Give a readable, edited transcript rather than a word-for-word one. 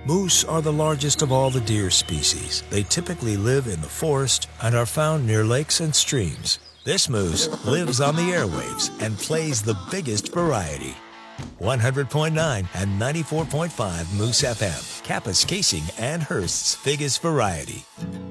Moose are the largest of all the deer species. They typically live in the forest and are found near lakes and streams. This moose lives on the airwaves and plays the biggest variety. 100.9 and 94.5 Moose FM, Kapuskasing and Hearst's biggest variety.